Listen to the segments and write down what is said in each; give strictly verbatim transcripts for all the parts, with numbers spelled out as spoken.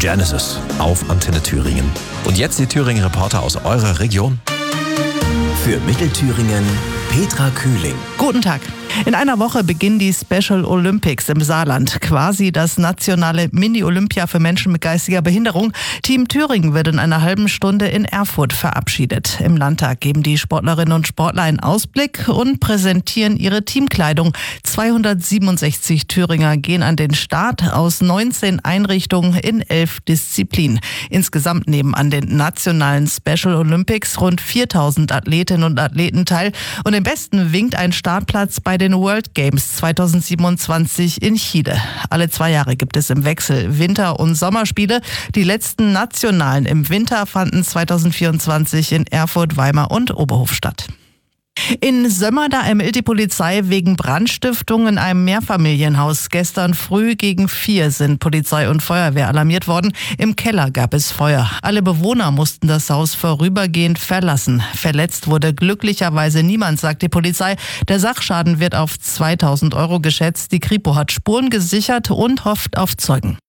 Genesis auf Antenne Thüringen. Und jetzt die Thüringen Reporter aus eurer Region. Für Mittelthüringen Petra Kühling. Guten Tag. In einer Woche beginnen die Special Olympics im Saarland. Quasi das nationale Mini-Olympia für Menschen mit geistiger Behinderung. Team Thüringen wird in einer halben Stunde in Erfurt verabschiedet. Im Landtag geben die Sportlerinnen und Sportler einen Ausblick und präsentieren ihre Teamkleidung. zweihundertsiebenundsechzig Thüringer gehen an den Start aus neunzehn Einrichtungen in elf Disziplinen. Insgesamt nehmen an den nationalen Special Olympics rund viertausend Athletinnen und Athleten teil. Und im Besten winkt ein Startplatz bei den World Games zweitausendsiebenundzwanzig in Chile. Alle zwei Jahre gibt es im Wechsel Winter- und Sommerspiele. Die letzten nationalen im Winter fanden zweitausendvierundzwanzig in Erfurt, Weimar und Oberhof statt. In Sömmer, da ermittelt die Polizei wegen Brandstiftung in einem Mehrfamilienhaus. Gestern früh gegen vier sind Polizei und Feuerwehr alarmiert worden. Im Keller gab es Feuer. Alle Bewohner mussten das Haus vorübergehend verlassen. Verletzt wurde glücklicherweise niemand, sagt die Polizei. Der Sachschaden wird auf zweitausend Euro geschätzt. Die Kripo hat Spuren gesichert und hofft auf Zeugen.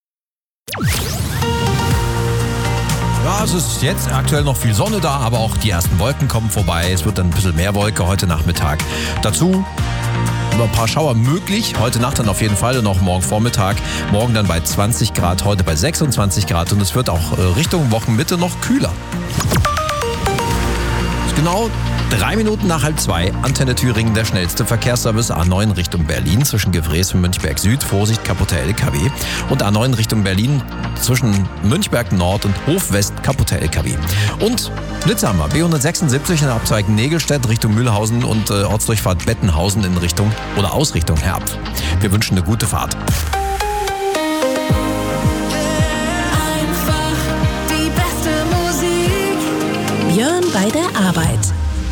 Ja, es ist jetzt aktuell noch viel Sonne da, aber auch die ersten Wolken kommen vorbei. Es wird dann ein bisschen mehr Wolke heute Nachmittag. Dazu ein paar Schauer möglich. Heute Nacht dann auf jeden Fall und auch morgen Vormittag. Morgen dann bei zwanzig Grad, heute bei sechsundzwanzig Grad und es wird auch Richtung Wochenmitte noch kühler. Ist genau drei Minuten nach halb zwei. Antenne Thüringen, der schnellste Verkehrsservice. A neun Richtung Berlin zwischen Gefrees und Münchberg Süd. Vorsicht, kaputter L K W. Und A neun Richtung Berlin zwischen Münchberg Nord und Hof West, kaputter L K W. Und Blitze haben wir. B hundertsechsundsiebzig in der Abzweigung Nägelstedt Richtung Mühlhausen und äh, Ortsdurchfahrt Bettenhausen in Richtung oder aus Richtung Herbst. Wir wünschen eine gute Fahrt. Björn bei der Arbeit.